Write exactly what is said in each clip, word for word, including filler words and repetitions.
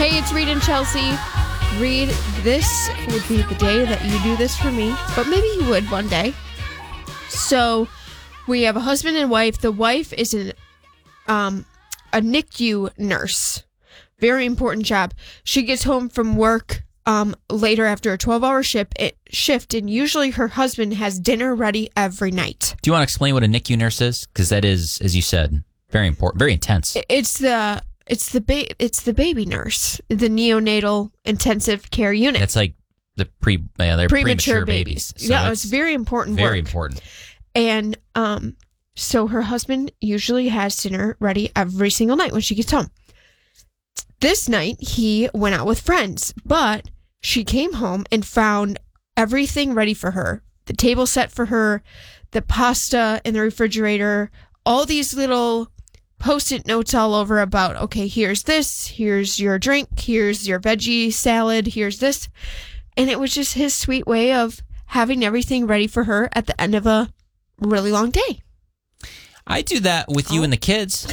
Hey, it's Reed and Chelsea. Reed, this would be the day that you do this for me, but maybe you would one day. So, we have a husband and wife. The wife is an, um, a N I C U nurse. Very important job. She gets home from work um, later after a twelve-hour shift, it, shift, and usually her husband has dinner ready every night. Do you want to explain what a N I C U nurse is? Because that is, as you said, very important, very intense. It's the it's the ba- it's the baby nurse, the neonatal intensive care unit. That's like the pre yeah, they're premature, premature babies. babies. So yeah, it's very important. Very work. important. And um, so her husband usually has dinner ready every single night when she gets home. This night, he went out with friends, but she came home and found everything ready for her. The table set for her, the pasta in the refrigerator, all these little Post-it notes all over about, okay, here's this, here's your drink, here's your veggie salad, here's this. And it was just his sweet way of having everything ready for her at the end of a really long day. I do that with you oh. and the kids.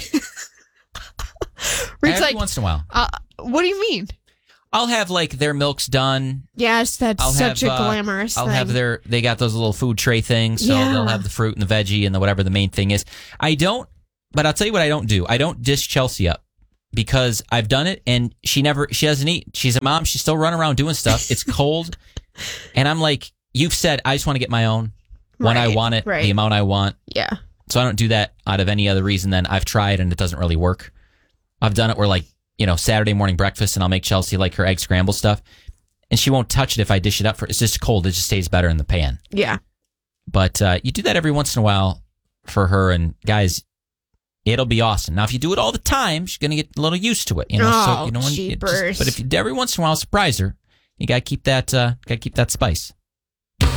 Every like, once in a while. Uh, what do you mean? I'll have like their milk's done. Yes, that's I'll such have, a glamorous uh, I'll thing. have their, they got those little food tray things, so yeah. they'll have the fruit and the veggie and the whatever the main thing is. I don't, but I'll tell you what I don't do. I don't dish Chelsea up because I've done it and she never, she doesn't eat. She's a mom. She's still running around doing stuff. It's cold. And I'm like, you've said, I just want to get my own when right, I want it, right. the amount I want. Yeah. So I don't do that out of any other reason than I've tried and it doesn't really work. I've done it where like, you know, Saturday morning breakfast and I'll make Chelsea like her egg scramble stuff and she won't touch it if I dish it up for it's just cold. It just stays better in the pan. Yeah. But uh, you do that every once in a while for her and guys, it'll be awesome. Now, if you do it all the time, she's going to get a little used to it, you know. Oh, so you know, when you jeepers. just, but if you every once in a while surprise her, you got to keep that uh, got to keep that spice.